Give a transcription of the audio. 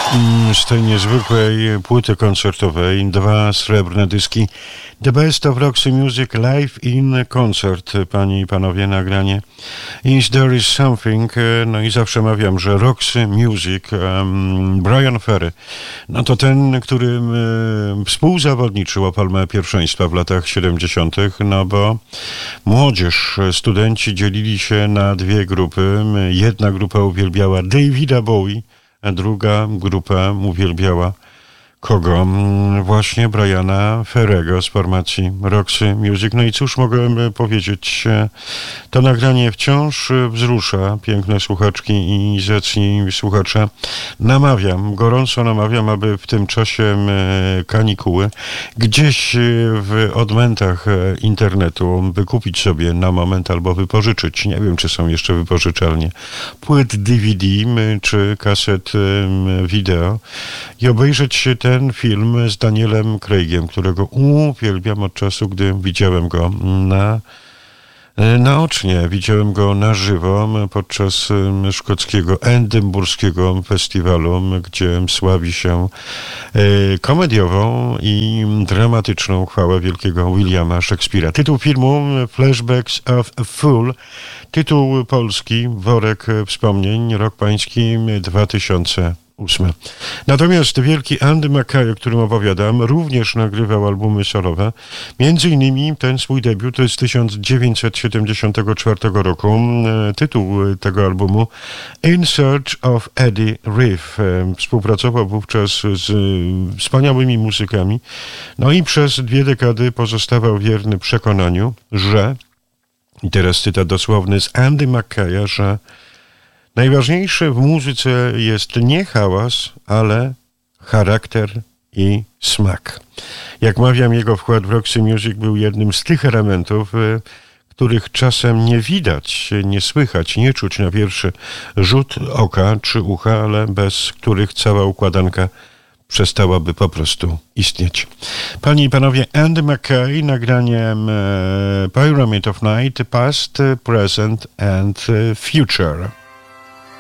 Z tej niezwykłej płyty koncertowej 2 srebrne dyski The Best of Roxy Music Live in Concert, panie i panowie, nagranie Is There Is Something. No i zawsze mawiam, że Roxy Music, Bryan Ferry, no to ten, który współzawodniczył o palmę pierwszeństwa w latach 70., no bo młodzież, studenci dzielili się na dwie grupy. Jedna grupa uwielbiała Davida Bowie, a druga grupa uwielbiała kogo? Właśnie Bryana Ferrego z formacji Roxy Music. No i cóż mogłem powiedzieć? To nagranie wciąż wzrusza piękne słuchaczki i zacni słuchacze. Gorąco namawiam, aby w tym czasie kanikuły gdzieś w odmętach internetu wykupić sobie na moment albo wypożyczyć, nie wiem, czy są jeszcze wypożyczalnie, płyt DVD czy kaset wideo i obejrzeć ten film z Danielem Craigiem, którego uwielbiam od czasu, gdy widziałem go naocznie. Widziałem go na żywo podczas szkockiego, edynburskiego festiwalu, gdzie sławi się komediową i dramatyczną chwałę wielkiego Williama Shakespeare'a. Tytuł filmu Flashbacks of a Fool, tytuł polski Worek Wspomnień, rok pański 2008. Natomiast wielki Andy Mackay, o którym opowiadam, również nagrywał albumy solowe. Między innymi ten swój debiut z 1974 roku. Tytuł tego albumu In Search of Eddie Reef. Współpracował wówczas z wspaniałymi muzykami. No i przez 2 dekady pozostawał wierny przekonaniu, że, i teraz cytat dosłowny z Andy Mackaya, że najważniejsze w muzyce jest nie hałas, ale charakter i smak. Jak mawiam, jego wkład w Roxy Music był jednym z tych elementów, których czasem nie widać, nie słychać, nie czuć na pierwszy rzut oka czy ucha, ale bez których cała układanka przestałaby po prostu istnieć. Panie i panowie, Andy Mackay, nagraniem Pyramid of Night, Past, Present and Future.